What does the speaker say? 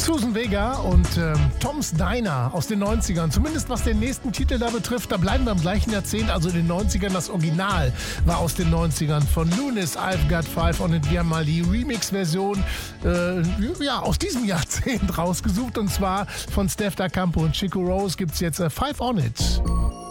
Susan Vega und Tom's Diner aus den 90ern. Zumindest was den nächsten Titel da betrifft, da bleiben wir im gleichen Jahrzehnt, also in den 90ern. Das Original war aus den 90ern von Lunis, I've Got Five und wir haben mal die Remix-Version aus diesem Jahrzehnt rausgesucht. Und zwar von Steph Da Campo und Chico Rose gibt es jetzt Five on It.